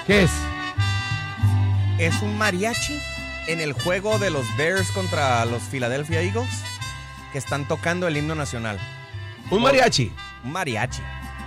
¿Qué es? Es un mariachi en el juego de los Bears contra los Philadelphia Eagles que están tocando el himno nacional. Un mariachi. Un mariachi.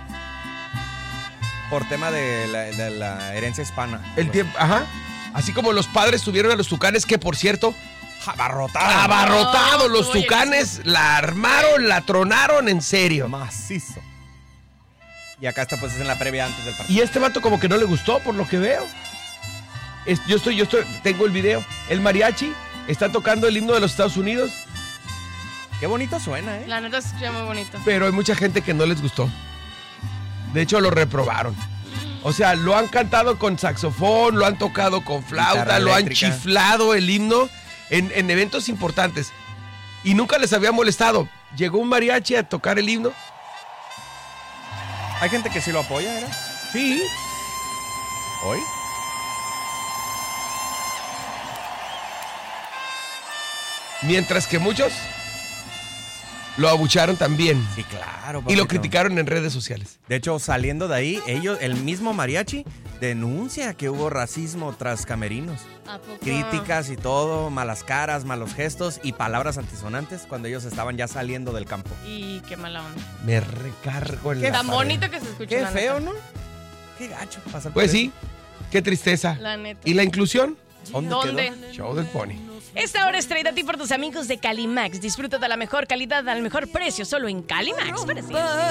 Por tema de la herencia hispana. El tiempo, ajá. Así como los padres tuvieron a los Tucanes, que por cierto, abarrotados los Tucanes, la armaron, la tronaron en serio. Macizo. Y acá está pues es en la previa antes del partido. Y este vato como que no le gustó, por lo que veo. Yo tengo el video. El mariachi está tocando el himno de los Estados Unidos. Qué bonito suena, ¿eh? La neta se escucha muy bonito. Pero hay mucha gente que no les gustó. De hecho, lo reprobaron. O sea, lo han cantado con saxofón, lo han tocado con flauta, Guitarra lo han eléctrica. chiflado el himno en eventos importantes. Y nunca les había molestado. Llegó un mariachi a tocar el himno. Hay gente que sí lo apoya, ¿era? Sí. ¿Hoy? Mientras que muchos lo abucharon también. Sí, claro. Y lo papito. criticaron en redes sociales. De hecho, saliendo de ahí, el mismo mariachi denuncia que hubo racismo tras camerinos. ¿A poco? Críticas y todo, malas caras, malos gestos y palabras antisonantes cuando ellos estaban ya saliendo del campo. Y qué mala onda. Me recargo en Qué la Tan pared. bonito que se escucha. Qué la feo, neta. ¿no? Qué gacho pasar por Pues eso. sí, qué tristeza. La neta. ¿Y la inclusión? ¿Dónde? quedó? Show del Pony. Esta hora es traída a ti por tus amigos de Calimax. Disfruta de la mejor calidad al mejor precio solo en Calimax.